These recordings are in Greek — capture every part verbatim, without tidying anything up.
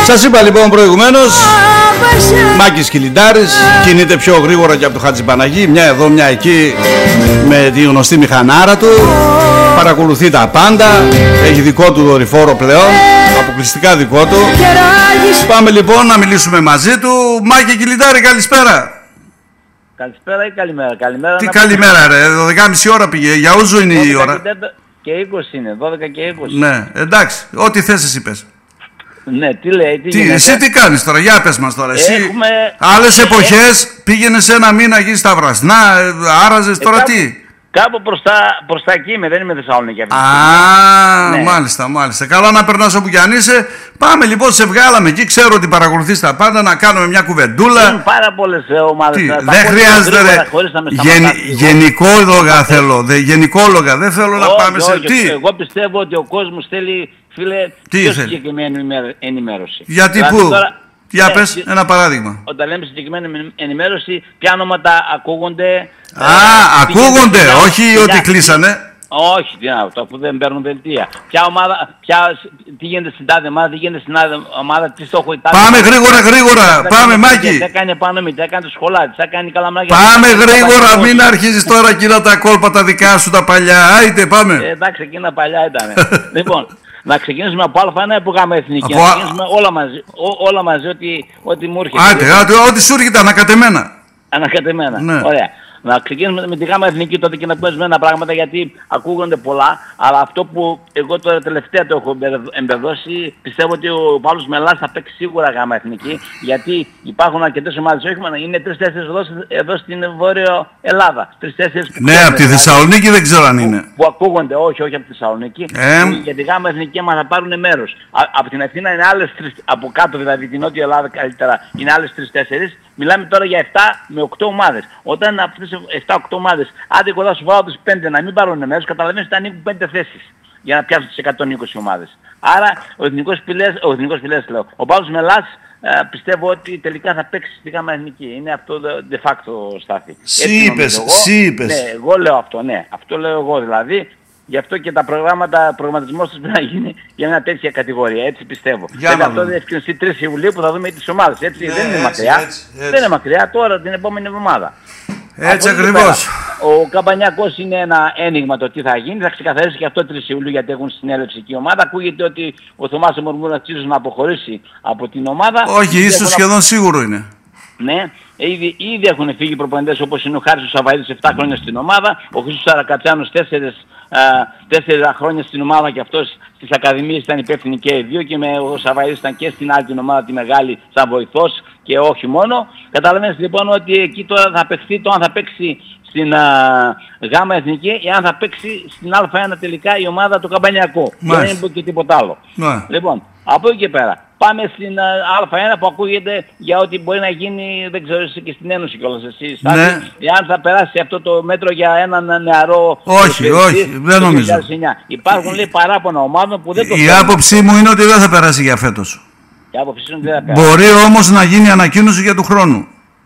Σας είπα λοιπόν προηγουμένως, Μάκης Κιλιντάρης, κινείται πιο γρήγορα και από το Χατζηπαναγί, μια εδώ μια εκεί με τη γνωστή μηχανάρα του, παρακολουθεί τα πάντα, έχει δικό του δορυφόρο πλέον, αποκλειστικά δικό του. Πάμε λοιπόν να μιλήσουμε μαζί του. Μάκη Κιλιντάρη, καλησπέρα. Καλησπέρα ή καλημέρα. Καλημέρα. Τι καλημέρα ρε, δώδεκα και μισή ώρα πήγε, για ούζο είναι η ώρα. Και είκοσι είναι, δώδεκα και είκοσι. Ναι, εντάξει, ό,τι θες εσύ πες. Ναι, τι λέει, τι, τι γίνεται. Εσύ τι κάνεις τώρα, για πες μας τώρα. Εσύ Έχουμε... άλλες εποχές πήγαινες ένα μήνα εκεί στα Βρασνά, άραζες, τώρα ε, τι. Κάπου προς τα, προς τα εκεί είμαι, δεν είμαι Θεσσαλονίκη αυτή. Α, ναι. μάλιστα, μάλιστα. Καλά να περνάς όπου κι αν είσαι. Πάμε λοιπόν, σε βγάλαμε εκεί, ξέρω ότι παρακολουθείς τα πάντα, να κάνουμε μια κουβεντούλα. Είναι πάρα πολλές ομάδες. Δεν χρειάζεται ρε. Γεν, γενικόλογα θέλω, δε, γενικόλογα, δεν θέλω όχι, να πάμε όχι, σε... Τι? Εγώ πιστεύω ότι ο κόσμος θέλει, φίλε, τι πιο θέλει? συγκεκριμένη ενημέρωση. Γιατί δηλαδή, πού? Τώρα, για ναι, πες ένα παράδειγμα. Όταν λέμε συγκεκριμένη ενημέρωση, ποια ονόματα ακούγονται. Α, ε, ακούγονται, πήγαινε, όχι πήγαινε, ότι κλείσανε. Όχι, τι να το, αφού δεν παίρνουν δελτία. Ποια ομάδα, ποια, τι γίνεται στην τάδε ομάδα, τι γίνεται στην άλλη ομάδα, τι στόχο η τάδε. Πάμε γρήγορα, γρήγορα, πάμε Μάκη. Τι έκανε πάνω μη, τι έκανε το σχολάτι, τι έκανε καλαμάκια. Πάμε γρήγορα, μην αρχίζεις τώρα εκείνα τα κόλπα τα δικά σου τα παλιά. Άιτε, πάμε. Ε, εντάξει, εκείνα παλιά ήταν. Λοιπόν, να ξεκινήσουμε από Α1 που είχαμε εθνική. Να ξεκινήσουμε όλα μαζί, ό, όλα μαζί ό,τι, ό,τι μου έρχεται. Άιτε, άιτε, ό,τι σου έρχεται, ανακατεμένα. Ανακατεμένα, ναι. Ωραία. Να ξεκινήσουμε με τη γάμα εθνική τότε και να πούμε ορισμένα πράγματα γιατί ακούγονται πολλά, αλλά αυτό που εγώ τώρα τελευταία το έχω εμπεδώσει, πιστεύω ότι ο Παύλος Μελάς θα παίξει σίγουρα γάμα εθνική, γιατί υπάρχουν αρκετές ομάδες, όχι μόνο, είναι τρεις-τέσσερις εδώ, εδώ στην Βόρειο Ελλάδα. τρεις-τέσσερις ναι, από τη Θεσσαλονίκη δεν ξέρω αν είναι. Που, που ακούγονται, όχι, όχι από τη Θεσσαλονίκη, ε. για τη γάμα εθνική μας θα πάρουν μέρος. Α, από την Αθήνα είναι άλλες τρεις, από κάτω δηλαδή την Νότια Ελλάδα καλύτερα, είναι άλλες τρεις-τέσσερις. Μιλάμε τώρα για επτά με οκτώ ομάδες. Όταν αυτές επτά οκτώ ομάδες, άντε κοντά σου βάλω τους πέντε να μην πάρουν μέρος, καταλαβαίνεις ότι ανήκουν πέντε θέσεις για να πιάσουν τις εκατόν είκοσι ομάδες. Άρα ο εθνικός πυλές, ο εθνικός πυλές λέω, ο Παύλος Μελάς ε, πιστεύω ότι τελικά θα παίξει στη γάμα εθνική. Είναι αυτό de facto στάθη. Συ είπες, συ είπες. Ναι, εγώ λέω αυτό, ναι. Αυτό λέω εγώ δηλαδή. Γι' αυτό και τα προγράμματα, προγραμματισμός τους πρέπει να γίνει για μια τέτοια κατηγορία, έτσι πιστεύω. Για να αυτό διευκρινιστεί τρεις Ιουλίου που θα δούμε τις ομάδες, έτσι, yeah, δεν είναι έτσι, μακριά. Έτσι, έτσι. Δεν είναι μακριά, τώρα την επόμενη εβδομάδα. Έτσι ακριβώς. Ο Καμπανιακός είναι ένα ένιγμα το τι θα γίνει, θα ξεκαθαρίσει και αυτό τρεις Ιουλίου γιατί έχουν συνέλευση και η ομάδα. Ακούγεται ότι ο Θωμάς ο Μουρμούρας ίσως να αποχωρήσει από την ομάδα. Όχι, ίσως σχεδόν να... σίγουρο είναι. Ναι, ήδη, ήδη έχουν φύγει προπονητές όπως είναι ο Χάρης ο Σαββαίδης επτά χρόνια στην ομάδα, ο Χρήστος Σαρακατσάνος τέσσερα χρόνια στην ομάδα και αυτός στις ακαδημίες ήταν υπεύθυνοι και οι δύο και με, ο Σαββαίδης ήταν και στην άλλη την ομάδα τη μεγάλη σαν βοηθός και όχι μόνο. Καταλαβαίνεις λοιπόν ότι εκεί τώρα θα παιχθεί το αν θα παίξει στην α, γάμα εθνική ή αν θα παίξει στην Α1 τελικά η ομάδα του Καμπανιακού. Και δεν είναι και τίποτα άλλο. Ναι. Λοιπόν, από εκεί και πέρα. Πάμε στην Α1 που ακούγεται για ότι μπορεί να γίνει, δεν ξέρω εσύ και στην Ένωση κιόλας εσύ, ναι. Αν θα περάσει αυτό το μέτρο για έναν νεαρό... Όχι, όχι, δεν νομίζω. Υπάρχουν λέει παράπονα ομάδων που δεν το Η θέλουν. Άποψή μου είναι ότι δεν θα περάσει για φέτος. Η άποψή μου δεν θα περάσει. Μπορεί όμως να γίνει ανακοίνωση για του χρόνου.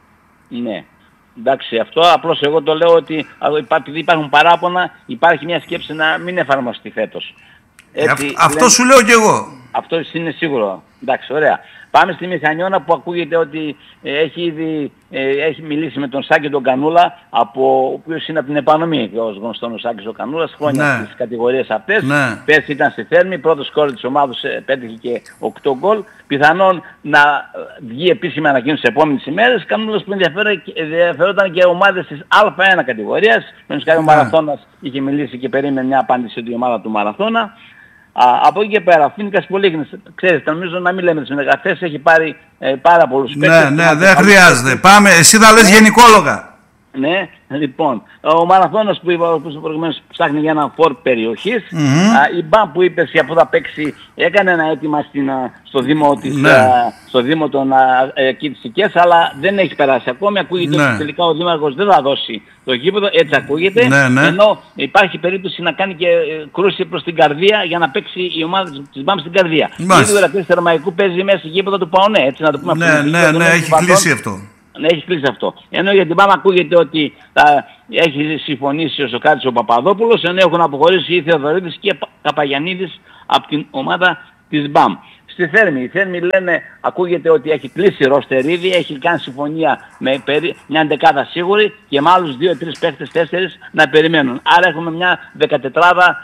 Ναι. Εντάξει, αυτό απλώς εγώ το λέω ότι επειδή υπάρχουν παράπονα υπάρχει μια σκέψη να μην εφαρμοστεί φέτος. Έτσι, ε, αυτό λέμε, σου λέω κι εγώ. Αυτό είναι σίγουρο. Εντάξει, ωραία. Πάμε στη Μηχανιώνα που ακούγεται ότι ε, έχει ήδη ε, έχει μιλήσει με τον Σάκη τον Κανούλα, από, ο οποίος είναι από την επανομή, ως γνωστόν ο Σάκης ο Κανούλας, χρόνια ναι. στις κατηγορίες αυτές. Ναι. Πέρσι ήταν στη Θέρμη, πρώτο σκόρ της ομάδας ε, πέτυχε και οκτώ γκολ. Πιθανόν να βγει επίσημα ανακοίνωση στις επόμενες ημέρες. Κανούλας που ενδιαφερόταν και ομάδες της Α1 κατηγορίας. Τον ναι. ο Μαραθώνας είχε μιλήσει και περίμενε μια απάντηση ότι η ομάδα του Μαραθώνα. Α, από εκεί και πέρα, ο Φίνικας Πολύγνης, ξέρετε, νομίζω να μην λέμε τις μεταγραφές, έχει πάρει ε, πάρα πολλούς παίκτες. Ναι, ναι, δεν χρειάζεται. Πάμε, εσύ θα λες ναι. γενικόλογα. Ναι, λοιπόν, ο Μαραθώνας που είπα προηγουμένως ψάχνει για ένα φορ περιοχής. Mm-hmm. Α, η Μπαμ που είπες για που θα παίξει έκανε ένα αίτημα στην, στο Δήμο, της, ναι. α, στο Δήμο των εκεί της Σικές, αλλά δεν έχει περάσει ακόμη. Ακούγεται ναι. ότι τελικά ο Δήμαρχος δεν θα δώσει το γήπεδο, έτσι ακούγεται. Ναι, ναι. Ενώ υπάρχει περίπτωση να κάνει και κρούση προς την Καρδία για να παίξει η ομάδα της Μπαμ στην Καρδία. Ήδη ο Ηρακλής Θερμαϊκού παίζει μέσα στο γήπεδο του Παονέ, έτσι να το πούμε. Ναι, αυτό, ναι, ναι, ναι, έχει κλείσει αυτό. Ναι, έχει κλείσει αυτό. Ενώ για την Μπαμ ακούγεται ότι θα έχει συμφωνήσει ο Σοκράτης ο Παπαδόπουλος, ενώ έχουν αποχωρήσει οι Θεοδωρίδης και Καπαγιαννίδης από την ομάδα της Μπαμ. στη Θέρμη. Η Θέρμη λένε, ακούγεται ότι έχει κλείσει ροστερίδι, έχει κάνει συμφωνία με περί, μια δεκάδα σίγουρη και με άλλους δύο τρεις παίχτες, τέσσερις να περιμένουν. Άρα έχουμε μια δεκατετράδα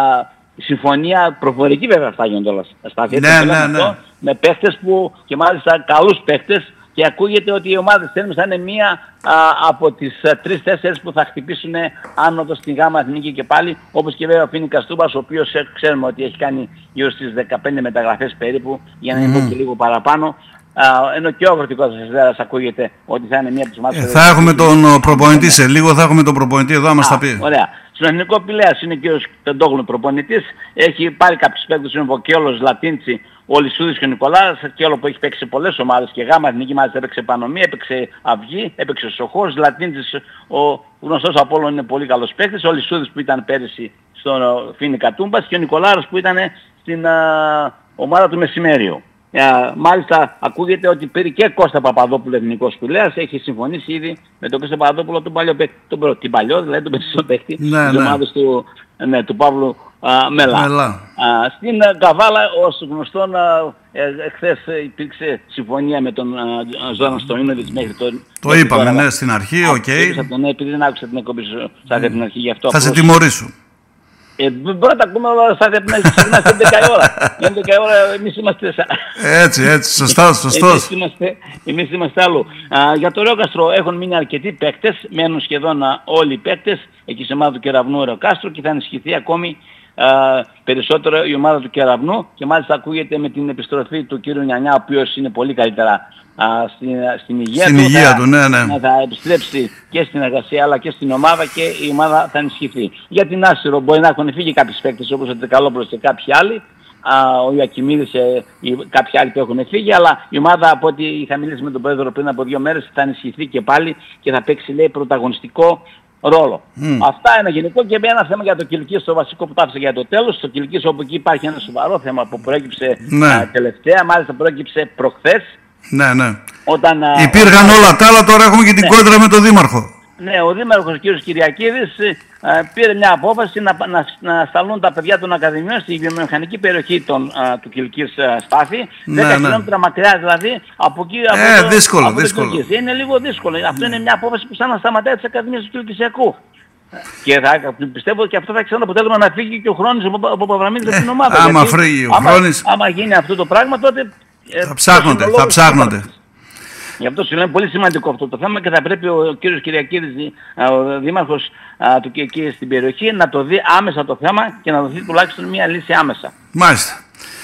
συμφωνία προφορική, βέβαια αυτά γίνονται όλα στα ναι, ναι, ναι. με παίχτες που και μάλιστα καλούς παίχτες. Και ακούγεται ότι η ομάδα της Θέρμης θα είναι μία α, από τις τρεις τέσσερις που θα χτυπήσουν άνοδο στην Γάμα Εθνική και πάλι, όπως και βέβαια ο Φίνικας Τούμπας, ο οποίος ε, ξέρουμε ότι έχει κάνει γύρω στις δεκαπέντε μεταγραφές περίπου, για να είναι mm. και λίγο παραπάνω. Α, ενώ και ο Αγροτικός Αστέρας ακούγεται ότι θα είναι μία από τις ομάδες. Ε, θα έχουμε τον προπονητή σε λίγο, θα έχουμε τον προπονητή εδώ, μας τα πει. Ωραία. Στον Εθνικό Πηλέας είναι και ο Πεντόγλου προπονητής, έχει πάρει κάποιους παίκτες, είναι ο Βοκέολος, Λατίντσι, ο Λυσούδης και ο Νικολάρας, και όλο που έχει παίξει σε πολλές ομάδες και Γάμα Εθνική μάλιστα έπαιξε Πανομή, έπαιξε Αυγή, έπαιξε Σοχός, Λατίντσης, ο γνωστός από όλων είναι πολύ καλός παίκτης, ο Λυσούδης που ήταν πέρυσι στον Φίνικα Τούμπας και ο Νικολάρας που ήταν στην α, ομάδα του Μεσημέριου. Uh, μάλιστα ακούγεται ότι πήρε και Κώστα Παπαδόπουλο Εθνικός Πηλέας, έχει συμφωνήσει ήδη με τον Κώστα Παπαδόπουλο τον παλιό παίκτη, τον, την παλιό δηλαδή τον περισσότερο παίκτη ναι, της ναι. ομάδας του, ναι, του Παύλου uh, Μελά. Μελά. Uh, στην uh, Καβάλα ως γνωστόν uh, εχθές υπήρξε συμφωνία με τον uh, Ζόραν Στοϊνόβιτς μέχρι το... Το μέχρι είπαμε τώρα, ναι στην αρχή, οκ. Okay. Ναι, επειδή δεν άκουσα την εκπομπή σου mm. την αρχή γι' αυτό. Θα σε τιμωρήσω. Ε, πρώτα ακούμε όλα στα δεπνές συχνά σε έντεκα η ώρα. έντεκα η ώρα εμείς είμαστε... Έτσι, έτσι, σωστά, σωστός. Εμείς είμαστε, εμείς είμαστε αλλού. Α, για το Ρεοκάστρο έχουν μείνει αρκετοί παίκτες, μένουν σχεδόν α, όλοι οι παίκτες, εκεί σε ομάδα του Κεραυνού Ρεοκάστρο και θα ενισχυθεί ακόμη α, περισσότερο η ομάδα του Κεραυνού και μάλιστα ακούγεται με την επιστροφή του κύριου Νιανιά, ο οποίος είναι πολύ καλύτερα α, στην, στην υγεία στην του, υγεία θα, του ναι, ναι. θα επιστρέψει και στην εργασία αλλά και στην ομάδα και η ομάδα θα ενισχυθεί. Για την Άσυρο μπορεί να έχουν φύγει κάποιοι παίκτες όπως ο Τρικαλόπουλος και κάποιοι άλλοι, α, ο Ιακιμίδης, ε, κάποιοι άλλοι που έχουν φύγει, αλλά η ομάδα από ό,τι είχα μιλήσει με τον πρόεδρο πριν από δύο μέρες θα ενισχυθεί και πάλι και θα παίξει λέει πρωταγωνιστικό ρόλο. Mm. Αυτά είναι γενικό και ένα θέμα για το Κιλκής, το βασικό που τα άφησα για το τέλος. Στο Κιλκής όπου εκεί υπάρχει ένα σοβαρό θέμα που προέκυψε ναι. α, τελευταία, μάλιστα προέκυψε προχθές. Ναι, ναι. Όταν, α, υπήρχαν όταν... όλα τα άλλα, τώρα έχουμε και την ναι. κόντρα με τον Δήμαρχο. Ναι, ο Δήμαρχος κ. Κυριακίδης α, πήρε μια απόφαση να, να, να σταλούν τα παιδιά των Ακαδημιών στη βιομηχανική περιοχή των, α, του Κιλκής α, Στάθη, ναι, δέκα χιλιόμετρα ναι. μακριά δηλαδή από εκεί από ε, το, δύσκολο, από δύσκολο. Το είναι λίγο δύσκολο. Ναι. Αυτό είναι μια απόφαση που σαν να σταματάει τις Ακαδημίες του Κιλκησιακού. Και θα, πιστεύω και αυτό θα έχει σαν αποτέλεσμα να φύγει και ο Χρόνης από Παπαδαμίδης από την ομάδα. Άμα φύγει ο Χρόνης... Άμα γίνει αυτό το πράγμα τότε... Θα ψάχνονται, θα ψάχνονται. Γι' αυτό σου λέμε πολύ σημαντικό αυτό το θέμα και θα πρέπει ο κύριος Κυριακίδης, ο Δήμαρχος του και εκεί στην περιοχή, να το δει άμεσα το θέμα και να δοθεί τουλάχιστον μια λύση άμεσα. Μάλιστα.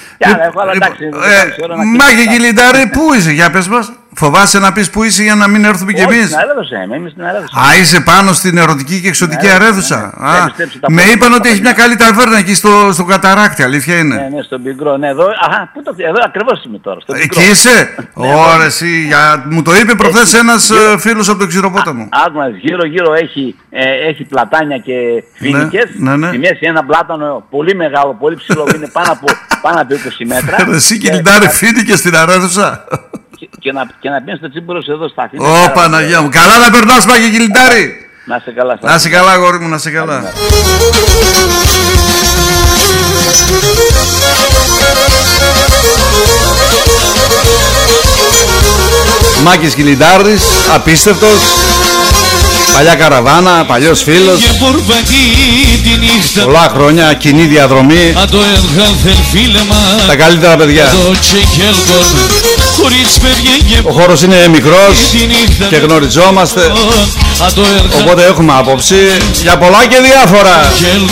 Μάκη Κιλιντάρη, πού είσαι, για πες μας. Φοβάσαι να πεις πού είσαι για να μην έρθουμε κι εμείς. Α, είσαι πάνω στην ερωτική και εξωτική αρέδουσα. Με είπαν ότι έχει μια καλή ταβέρνα εκεί στο, στο Καταράκτη, αλήθεια είναι. Ναι, ναι, στον Πυγκρό, ναι, εδώ, αχα, πού το, εδώ ακριβώς είμαι τώρα. Εκεί είσαι. Ωραία, εσύ, για, μου το είπε προχθές ένας φίλος από το Ξηροπόταμο. Άκουμα, γύρω γύρω έχει, ε, έχει πλατάνια και φοίνικες. Ναι, ναι, ναι. Στη μέση ένα πλάτανο πολύ μεγάλο, πολύ ψηλό, είναι πάνω από, πάνω από είκοσι μέτρα. Εσύ Κιλιντάρη φοίνικες στην αρέδουσα. Και να, και να πίνεις το τσίμπορος εδώ στα Αθήνα. Ω Παναγία μου, καλά να περνάς Μάκη Κιλιντάρη. Να σε καλά. Να σε καλά αγόρι μου, να σε καλά. Μάκης Κιλιντάρης, απίστευτος. Παλιά καραβάνα, παλιός φίλος. Πολλά χρόνια, κοινή διαδρομή. Τα καλύτερα παιδιά. Ο χώρος είναι μικρός και γνωριζόμαστε, οπότε έχουμε άποψη για πολλά και διάφορα.